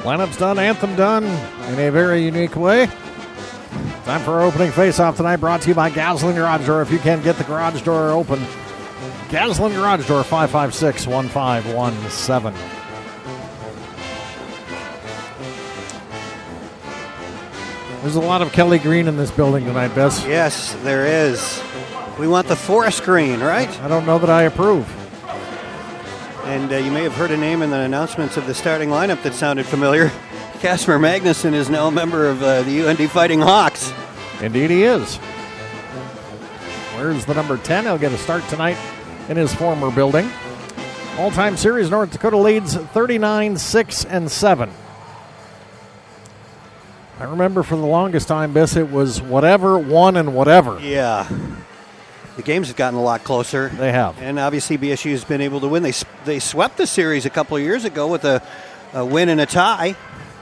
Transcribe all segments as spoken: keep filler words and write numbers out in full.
Lineup's done, anthem done in a very unique way. Time for our opening face-off tonight, brought to you by Gaslin Garage Door. If you can't get the garage door open, Gaslin Garage Door, five five six, one five one seven. There's a lot of Kelly Green in this building tonight, Bess. Yes, there is. We want the forest green, right? I don't know that I approve. And uh, you may have heard a name in the announcements of the starting lineup that sounded familiar. Casper Magnuson is now a member of uh, the U N D Fighting Hawks. Indeed he is. Where's the number ten? He'll get a start tonight in his former building. All-time series, North Dakota leads thirty-nine six and seven. I remember for the longest time, Biss, it was whatever, one, and whatever. Yeah. The games have gotten a lot closer. They have. And obviously B S U has been able to win. They they swept the series a couple of years ago with a, a win and a tie.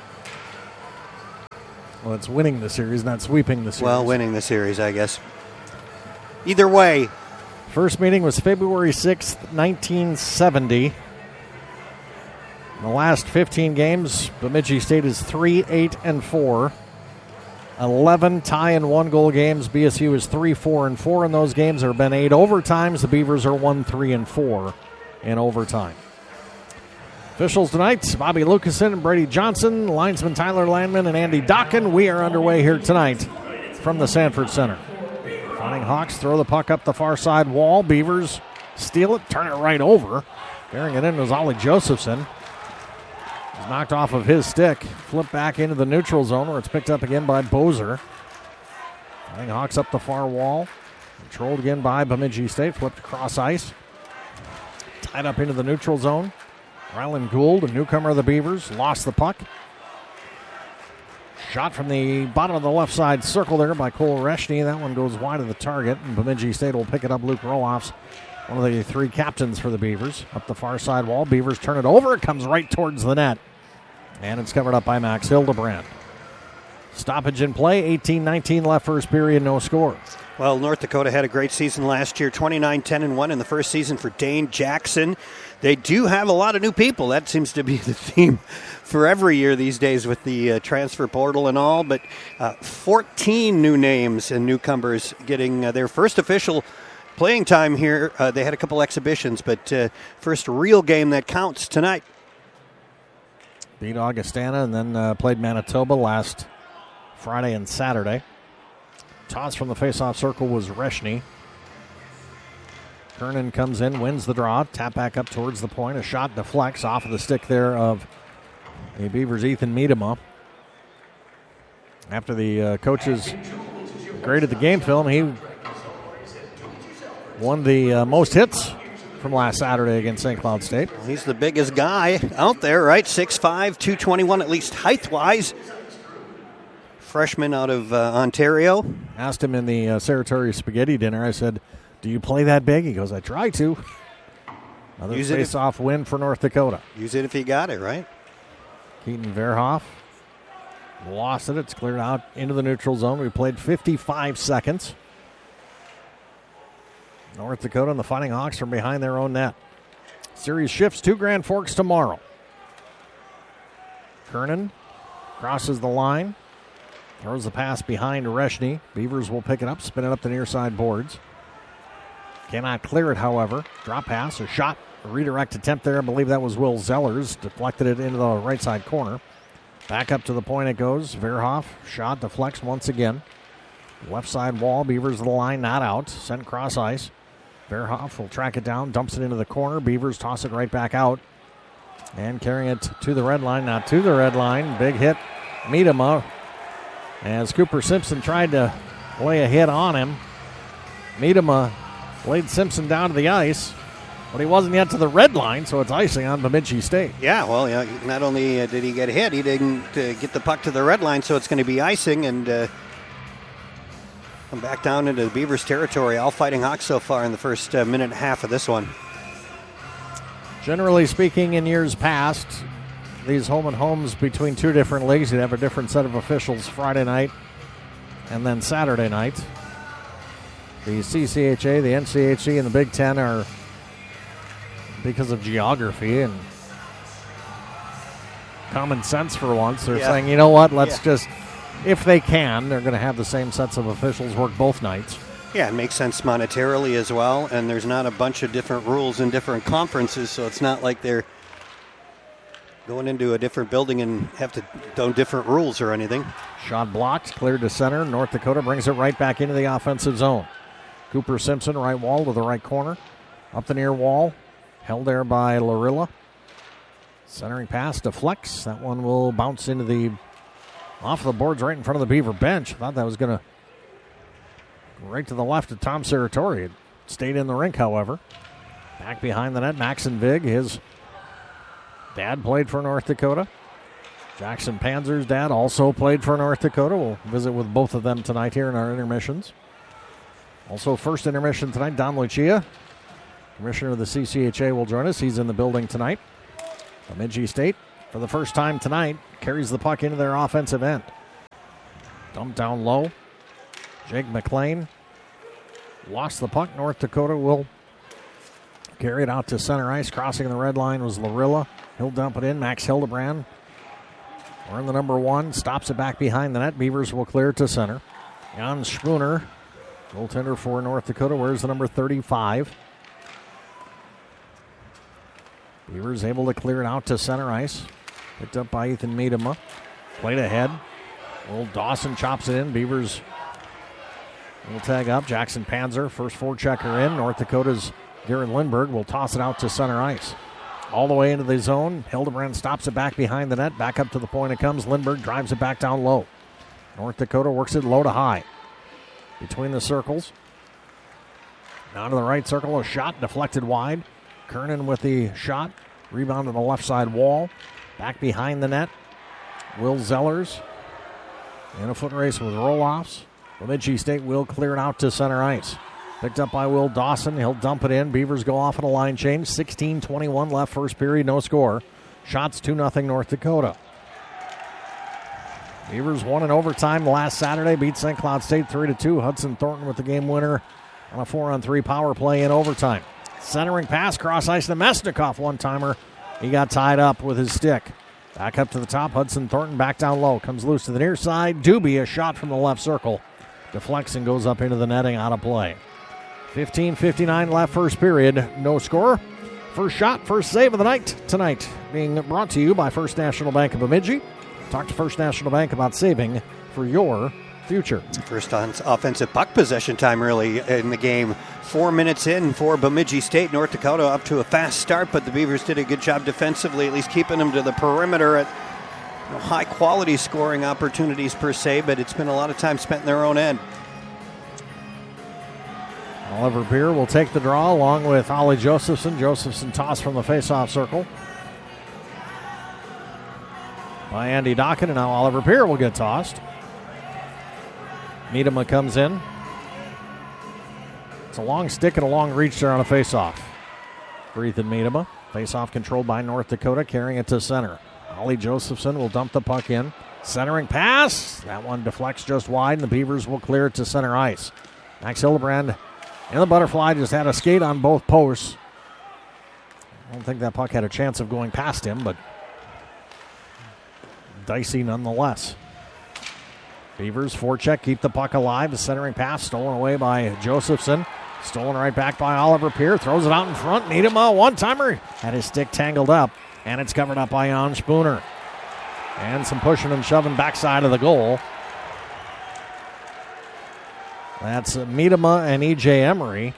Well, it's winning the series, not sweeping the series. Well, winning the series, I guess. Either way. First meeting was February sixth, nineteen seventy. In the last fifteen games, Bemidji State is three, eight, and four. eleven tie and one goal games. B S U is three, four, and four in those games. There have been eight overtimes. The Beavers are one, three, and four in overtime. Officials tonight, Bobby Lucasen and Brady Johnson, linesman Tyler Landman and Andy Docken. We are underway here tonight from the Sanford Center. Fighting Hawks throw the puck up the far side wall. Beavers steal it, turn it right over. Bearing it in was Ollie Josephson. He's knocked off of his stick, flipped back into the neutral zone where it's picked up again by Bozer. Fighting Hawks up the far wall. Controlled again by Bemidji State, flipped across ice. Tied up into the neutral zone. Rylan Gould, a newcomer of the Beavers, lost the puck. Shot from the bottom of the left side circle there by Cole Reshny. That one goes wide of the target, and Bemidji State will pick it up. Luke Roloffs, one of the three captains for the Beavers. Up the far side wall, Beavers turn it over. It comes right towards the net, and it's covered up by Max Hildebrand. Stoppage in play, eighteen nineteen left first period, no score. Well, North Dakota had a great season last year, twenty-nine ten and one in the first season for Dane Jackson. They do have a lot of new people. That seems to be the theme for every year these days with the uh, transfer portal and all. But uh, fourteen new names and newcomers getting uh, their first official playing time here. Uh, they had a couple exhibitions, but uh, first real game that counts tonight. Beat Augustana and then uh, played Manitoba last Friday and Saturday. Toss from the faceoff circle was Reshny. Kernan comes in, wins the draw, tap back up towards the point. A shot deflects off of the stick there of the Beavers' Ethan Miedema. After the uh, coaches graded the game film, he won the uh, most hits from last Saturday against Saint Cloud State. He's the biggest guy out there, right? six five, two twenty-one at least height-wise. Freshman out of uh, Ontario. Asked him in the uh, Saratoria Spaghetti dinner, I said, do you play that big? He goes, I try to. Another Use face-off win for North Dakota. Use it if you got it, right? Keaton Verhoff lost it. It's cleared out into the neutral zone. We played fifty-five seconds. North Dakota and the Fighting Hawks from behind their own net. Series shifts to Grand Forks tomorrow. Kernan crosses the line. Throws the pass behind Reshny. Beavers will pick it up, spin it up the near side boards. Cannot clear it, however. Drop pass, a shot, a redirect attempt there. I believe that was Will Zellers. Deflected it into the right side corner. Back up to the point it goes. Verhoff, shot, deflects once again. Left side wall, Beavers the line, not out. Sent cross ice. Verhoff will track it down, dumps it into the corner. Beavers toss it right back out. And carrying it to the red line, not to the red line. Big hit, Miedema. As Cooper Simpson tried to lay a hit on him. Miedema laid Simpson down to the ice, but he wasn't yet to the red line, so it's icing on Bemidji State. Yeah, well, yeah, not only uh, did he get hit, he didn't uh, get the puck to the red line, so it's going to be icing and uh, come back down into the Beavers territory. All Fighting Hawks so far in the first uh, minute and a half of this one. Generally speaking, in years past, these home and homes between two different leagues, you'd have a different set of officials Friday night and then Saturday night. The C C H A, the N C H C, and the Big Ten are, because of geography and common sense for once. They're Yeah. saying, you know what, let's Yeah. just, if they can, they're going to have the same sets of officials work both nights. Yeah, it makes sense monetarily as well, and there's not a bunch of different rules in different conferences, so it's not like they're going into a different building and have to do different rules or anything. Shot blocked, cleared to center. North Dakota brings it right back into the offensive zone. Cooper Simpson, right wall to the right corner. Up the near wall, held there by Larilla. Centering pass deflects. That one will bounce into the, off the boards right in front of the Beaver bench. Thought that was going to right to the left of Tom Saratori. It stayed in the rink, however. Back behind the net, Maxon Vig. His dad played for North Dakota. Jackson Panzer's dad also played for North Dakota. We'll visit with both of them tonight here in our intermissions. Also, first intermission tonight, Don Lucia, commissioner of the C C H A, will join us. He's in the building tonight. Bemidji State, for the first time tonight, carries the puck into their offensive end. Dumped down low. Jake McLean lost the puck. North Dakota will carry it out to center ice. Crossing the red line was Larilla. He'll dump it in. Max Hildebrand, wearing the number one, stops it back behind the net. Beavers will clear it to center. Jan Spooner, goaltender for North Dakota, wears the number thirty-five. Beavers able to clear it out to center ice. Picked up by Ethan Miedema. Played ahead. Will Dawson chops it in. Beavers will tag up. Jackson Panzer, first forechecker in. North Dakota's Garen Lindberg will toss it out to center ice. All the way into the zone. Hildebrand stops it back behind the net. Back up to the point it comes. Lindberg drives it back down low. North Dakota works it low to high. Between the circles. Down to the right circle. A shot deflected wide. Kernan with the shot. Rebound to the left side wall. Back behind the net. Will Zellers in a foot race with roll-offs. Bemidji State will clear it out to center ice. Picked up by Will Dawson. He'll dump it in. Beavers go off on a line change. sixteen twenty-one left first period. No score. Shots two nothing North Dakota. Beavers won in overtime last Saturday. Beat Saint Cloud State three to two. Hudson Thornton with the game winner on a four on three power play in overtime. Centering pass, cross ice to Mesnikov, one-timer. He got tied up with his stick. Back up to the top, Hudson Thornton back down low. Comes loose to the near side. Doobie, a shot from the left circle. Deflects and goes up into the netting, out of play. fifteen fifty-nine left first period. No score. First shot, first save of the night tonight. Being brought to you by First National Bank of Bemidji. Talk to First National Bank about saving for your future. First on offensive puck possession time really in the game. Four minutes in for Bemidji State. North Dakota up to a fast start, but the Beavers did a good job defensively, at least keeping them to the perimeter at you know, high quality scoring opportunities per se, but it's been a lot of time spent in their own end. Oliver Beer will take the draw along with Ollie Josephson. Josephson toss from the faceoff circle by Andy Docken, and now Oliver Beer will get tossed. Miedema comes in. It's a long stick and a long reach there on a faceoff for Ethan Miedema. Faceoff controlled by North Dakota, carrying it to center. Ollie Josephson will dump the puck in. Centering pass. That one deflects just wide, and the Beavers will clear it to center ice. Max Hildebrand and the Butterfly just had a skate on both posts. I don't think that puck had a chance of going past him, but dicey nonetheless. Beavers forecheck, keep the puck alive. The centering pass stolen away by Josephson. Stolen right back by Oliver Peer. Throws it out in front. Miedema, one-timer. Had his stick tangled up, and it's covered up by Jan Spooner. And some pushing and shoving backside of the goal. That's Miedema and E J Emery.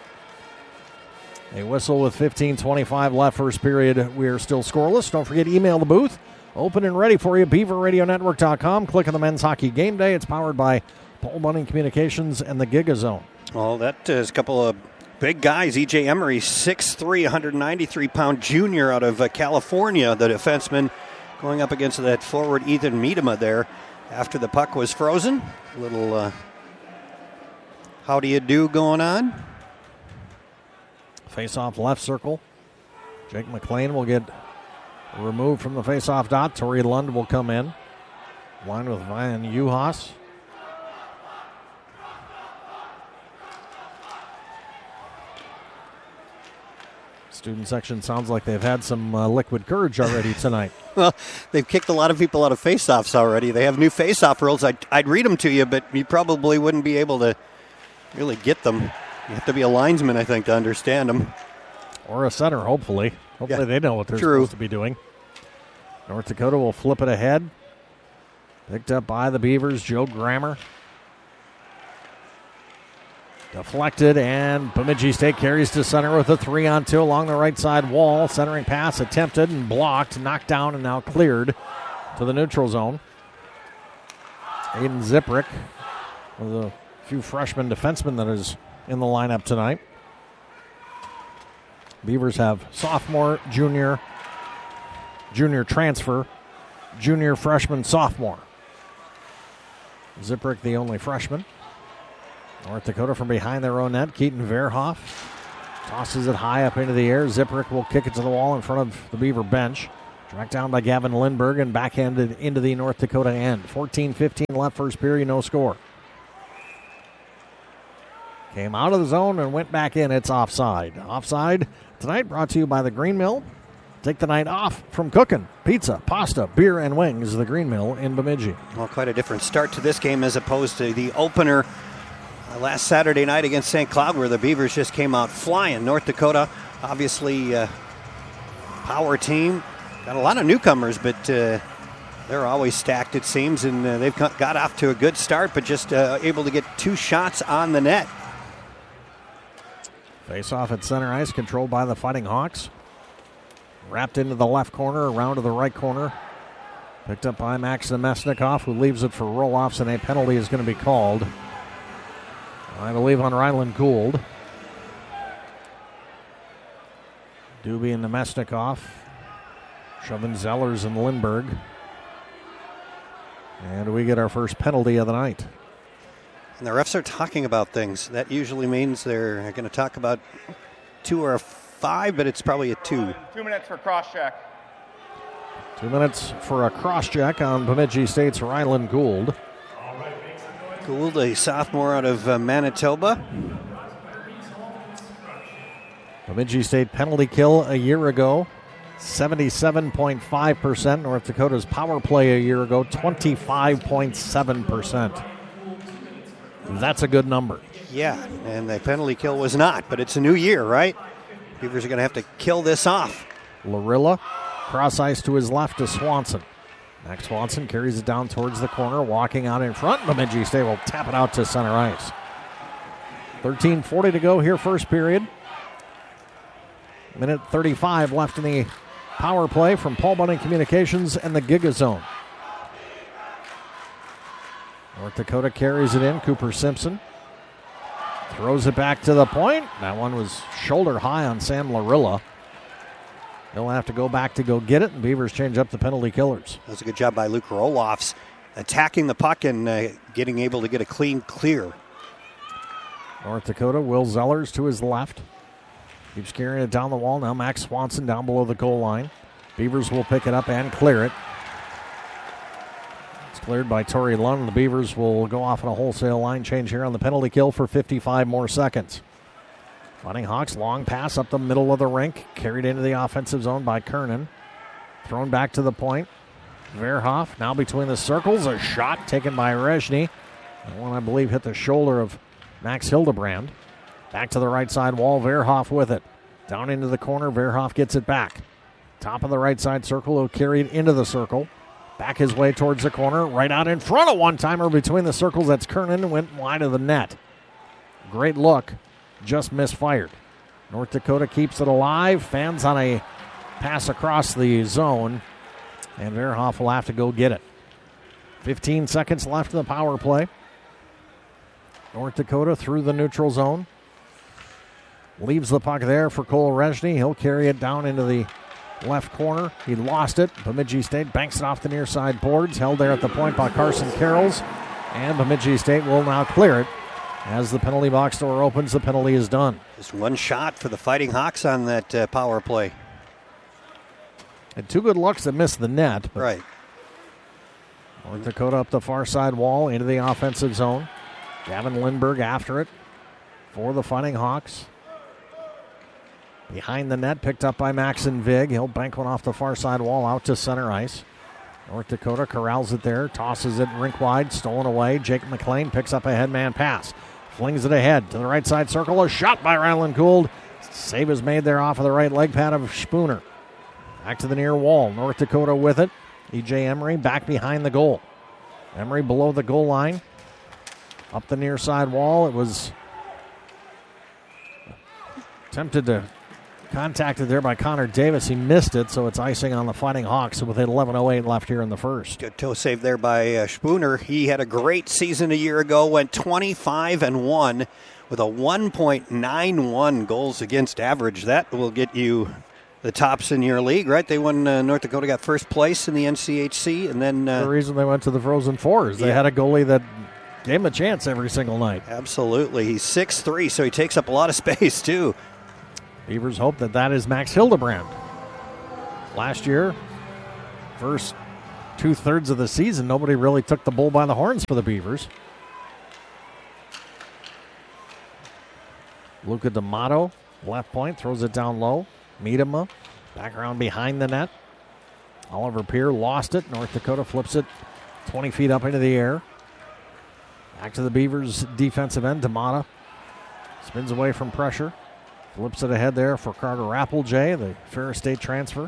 A whistle with fifteen twenty-five left first period. We are still scoreless. Don't forget, email the booth. Open and ready for you, beaver radio network dot com. Click on the Men's Hockey Game Day. It's powered by Paul Bunning Communications and the Gigazone. Well, that is a couple of big guys. E J Emery, six three, one ninety-three pound junior out of uh, California, the defenseman, going up against that forward Ethan Miedema there after the puck was frozen. A little uh, how do you do going on. Face-off left circle. Jake McLean will get removed from the face-off dot. Tori Lund will come in. Line with Ryan Uhas. Student section sounds like they've had some uh, liquid courage already tonight. Well, they've kicked a lot of people out of faceoffs already. They have new faceoff rules. I'd, I'd read them to you, but you probably wouldn't be able to really get them. You have to be a linesman, I think, to understand them. Or a center, hopefully. Hopefully Yeah, they know what they're true. supposed to be doing. North Dakota will flip it ahead. Picked up by the Beavers, Joe Grammer. Deflected, and Bemidji State carries to center with a three on two along the right side wall. Centering pass attempted and blocked, knocked down, and now cleared to the neutral zone. Aiden Ziprick, one of the few freshman defensemen that is in the lineup tonight. Beavers have sophomore, junior, junior transfer, junior, freshman, sophomore. Ziprick, the only freshman. North Dakota from behind their own net. Keaton Verhoff tosses it high up into the air. Ziprick will kick it to the wall in front of the Beaver bench. Tracked down by Gavin Lindberg and backhanded into the North Dakota end. fourteen fifteen left first period, no score. Came out of the zone and went back in. It's offside. Offside tonight brought to you by the Green Mill. Take the night off from cooking. Pizza, pasta, beer, and wings. The Green Mill in Bemidji. Well, quite a different start to this game as opposed to the opener uh, last Saturday night against Saint Cloud, where the Beavers just came out flying. North Dakota, obviously, uh, power team. Got a lot of newcomers, but uh, they're always stacked, it seems, and uh, they've got off to a good start, but just uh, able to get two shots on the net. Face off at center ice, controlled by the Fighting Hawks. Wrapped into the left corner, around to the right corner. Picked up by Max Nemesnikov, who leaves it for roll-offs, and a penalty is going to be called, I believe, on Ryland Gould. Doobie and Nemesnikov shoving Zellers and Lindberg. And we get our first penalty of the night. And the refs are talking about things. That usually means they're going to talk about two or a five, but it's probably a two. Two minutes for cross-check. Two minutes for a cross-check on Bemidji State's Ryland Gould. Gould, a sophomore out of uh, Manitoba. Bemidji State penalty kill a year ago, seventy-seven point five percent. North Dakota's power play a year ago, twenty-five point seven percent. That's a good number. Yeah, and the penalty kill was not, but it's a new year, right? Beavers are going to have to kill this off. Larilla, cross ice to his left to Swanson. Max Swanson carries it down towards the corner, walking out in front. Bemidji State will tap it out to center ice. thirteen forty to go here, first period. Minute thirty-five left in the power play from Paul Bunning Communications and the Giga Zone. North Dakota carries it in. Cooper Simpson throws it back to the point. That one was shoulder high on Sam Larilla. He'll have to go back to go get it, and Beavers change up the penalty killers. That was a good job by Luke Roloffs, attacking the puck and uh, getting able to get a clean clear. North Dakota, Will Zellers to his left. Keeps carrying it down the wall. Now Max Swanson down below the goal line. Beavers will pick it up and clear it. It's cleared by Torrey Lund. The Beavers will go off on a wholesale line change here on the penalty kill for fifty-five more seconds. Fighting Hawks, long pass up the middle of the rink. Carried into the offensive zone by Kernan. Thrown back to the point. Verhoff now between the circles. A shot taken by Rezhny. That one, I believe, hit the shoulder of Max Hildebrand. Back to the right side wall. Verhoff with it. Down into the corner. Verhoff gets it back. Top of the right side circle. He'll carry it into the circle. Back his way towards the corner. Right out in front of one-timer between the circles. That's Kernan. Went wide of the net. Great look. Just misfired. North Dakota keeps it alive. Fans on a pass across the zone. And Verhoff will have to go get it. fifteen seconds left in the power play. North Dakota through the neutral zone. Leaves the puck there for Cole Rezhny. He'll carry it down into the left corner. He lost it. Bemidji State banks it off the near side boards. Held there at the point by Carson Carrolls. And Bemidji State will now clear it. As the penalty box door opens, the penalty is done. Just one shot for the Fighting Hawks on that uh, power play. And two good looks that missed the net. But Right. North Dakota up the far side wall into the offensive zone. Gavin Lindberg after it for the Fighting Hawks. Behind the net, picked up by Maxon Vig. He'll bank one off the far side wall out to center ice. North Dakota corrals it there, tosses it rink wide, stolen away. Jake McLean picks up a headman pass. Flings it ahead to the right side circle. A shot by Ryland Gould. Save is made there off of the right leg pad of Spooner. Back to the near wall. North Dakota with it. E J Emery back behind the goal. Emery below the goal line. Up the near side wall. It was attempted to contacted there by Connor Davis. He missed it, so it's icing on the Fighting Hawks with eleven oh eight left here in the first. Good toe save there by uh, Spooner. He had a great season a year ago, went twenty-five and one with a one point nine one goals against average. That will get you the tops in your league, right? They won, uh, North Dakota got first place in the N C H C, and then... Uh, the reason they went to the Frozen Fours. They yeah. had a goalie that gave him a chance every single night. Absolutely. He's six three, so he takes up a lot of space, too. Beavers hope that that is Max Hildebrand. Last year, first two-thirds of the season, nobody really took the bull by the horns for the Beavers. Luca D'Amato, left point, throws it down low. Miedema, back around behind the net. Oliver Peer lost it. North Dakota flips it twenty feet up into the air. Back to the Beavers' defensive end. D'Amato spins away from pressure. Flips it ahead there for Carter Applejay, the Ferris State transfer.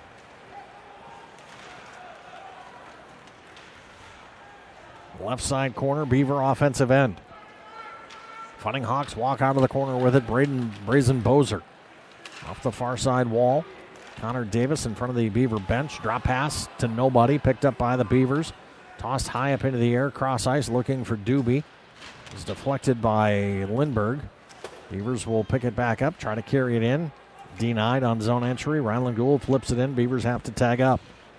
Left side corner, Beaver offensive end. Fighting Hawks walk out of the corner with it. Braden Brazen Bozer off the far side wall. Connor Davis in front of the Beaver bench. Drop pass to nobody, picked up by the Beavers. Tossed high up into the air, cross ice looking for Doobie. It's deflected by Lindbergh. Beavers will pick it back up, try to carry it in. Denied on zone entry. Ryland Gould flips it in. Beavers have to tag up.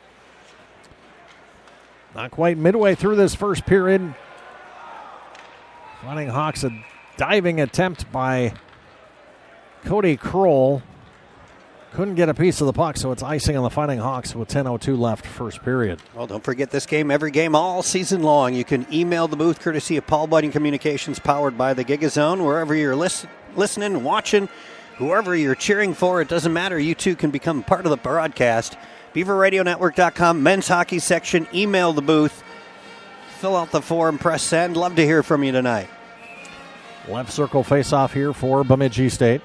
Not quite midway through this first period. Fighting Hawks, a diving attempt by Cody Kroll. Couldn't get a piece of the puck, so it's icing on the Fighting Hawks with ten oh two left first period. Well, don't forget this game, every game all season long. You can email the booth courtesy of Paul Bunyan Communications, powered by the GigaZone. Wherever you're listen, listening, watching, whoever you're cheering for, it doesn't matter. You too can become part of the broadcast. Beaver Radio Network dot com, men's hockey section. Email the booth. Fill out the form, press send. Love to hear from you tonight. Left circle face-off here for Bemidji State.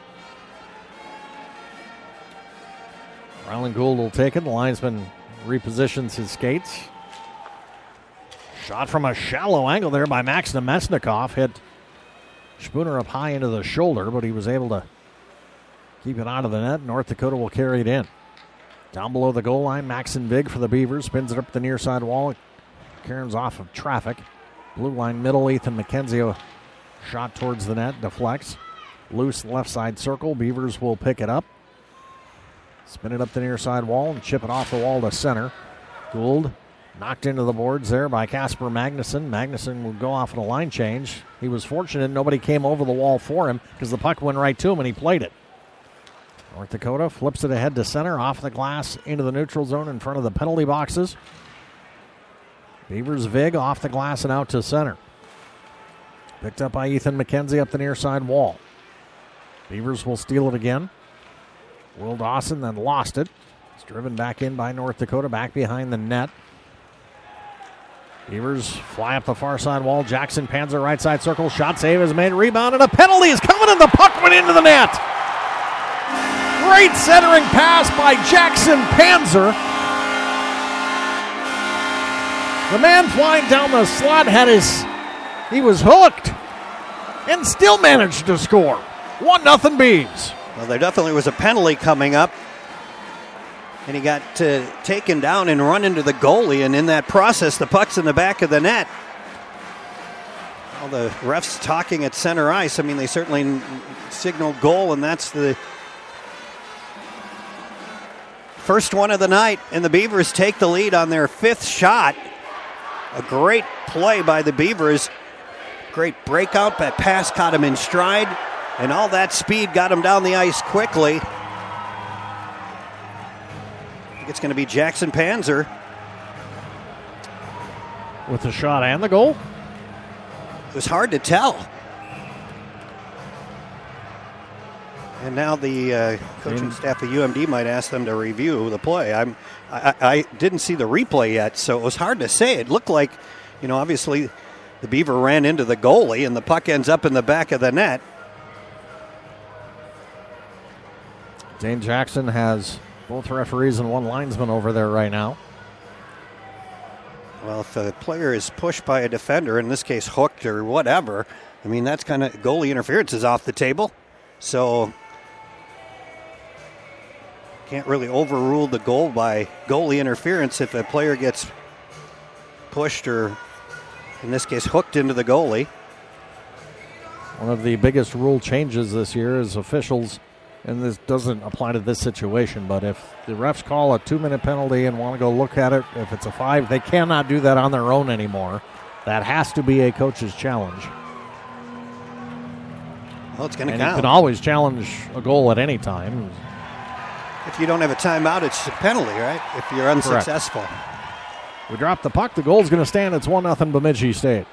Ryland Gould will take it. The linesman repositions his skates. Shot from a shallow angle there by Max Nemesnikov. Hit Spooner up high into the shoulder, but he was able to keep it out of the net. North Dakota will carry it in. Down below the goal line, Maxon Vig for the Beavers. Spins it up the near side wall. Cairns off of traffic. Blue line middle, Ethan McKenzie. Shot towards the net, deflects. Loose left side circle. Beavers will pick it up. Spin it up the near side wall and chip it off the wall to center. Gould knocked into the boards there by Casper Magnuson. Magnuson will go off on a line change. He was fortunate nobody came over the wall for him because the puck went right to him and he played it. North Dakota flips it ahead to center, off the glass into the neutral zone in front of the penalty boxes. Beavers Vig off the glass and out to center. Picked up by Ethan McKenzie up the near side wall. Beavers will steal it again. Will Dawson then lost it. It's driven back in by North Dakota, back behind the net. Beavers fly up the far side wall. Jackson Panzer right side circle. Shot save is made. Rebound and a penalty is coming and the puck went into the net. Great centering pass by Jackson Panzer. The man flying down the slot had his, he was hooked and still managed to score. one nothing Beavs. Well, there definitely was a penalty coming up. And he got uh, taken down and run into the goalie. And in that process, the puck's in the back of the net. All the refs talking at center ice. I mean, they certainly n- signaled goal, and that's the first one of the night. And the Beavers take the lead on their fifth shot. A great play by the Beavers. Great breakout. That pass caught him in stride. And all that speed got him down the ice quickly. I think it's going to be Jackson Panzer. With the shot and the goal? It was hard to tell. And now the uh, coaching staff of U M D might ask them to review the play. I'm, I, I didn't see the replay yet, so it was hard to say. It looked like, you know, obviously the Beaver ran into the goalie, and the puck ends up in the back of the net. Dane Jackson has both referees and one linesman over there right now. Well, if a player is pushed by a defender, in this case hooked or whatever, I mean, that's kind of goalie interference is off the table. So can't really overrule the goal by goalie interference if a player gets pushed or, in this case, hooked into the goalie. One of the biggest rule changes this year is officials, and this doesn't apply to this situation, but if the refs call a two-minute penalty and want to go look at it, if it's a five, they cannot do that on their own anymore. That has to be a coach's challenge. Well, it's going to count. count. You can always challenge a goal at any time. If you don't have a timeout, it's a penalty, right? If you're unsuccessful. Correct. We drop the puck. The goal's going to stand. It's one nothing Bemidji State.